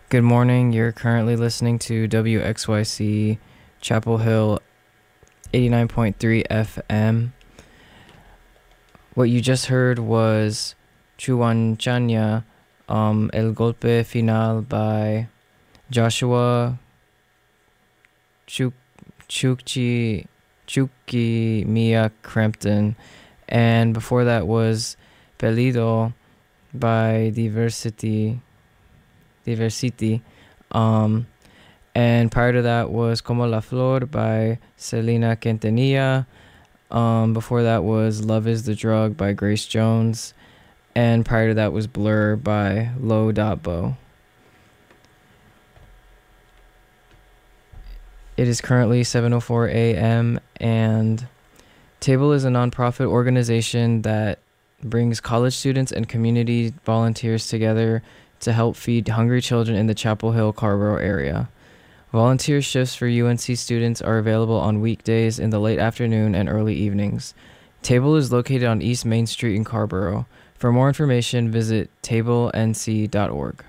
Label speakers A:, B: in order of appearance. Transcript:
A: Good morning. You're currently listening to WXYC Chapel Hill 89.3 FM. What you just heard was Chuanchanya, El Golpe Final by Joshua Chuk- Chuki Mia Crampton. And before that was Pelido by Diversity. And prior to that was Como la Flor by Selena Quintanilla. Before that was Love is the Drug by Grace Jones. And prior to that was Blur by Lo Bo. It is currently 7:04 a.m. and Table is a nonprofit organization that brings college students and community volunteers together to help feed hungry children in the Chapel Hill, Carrboro area. Volunteer shifts for UNC students are available on weekdays in the late afternoon and early evenings. Table is located on East Main Street in Carrboro. For more information, visit tablenc.org.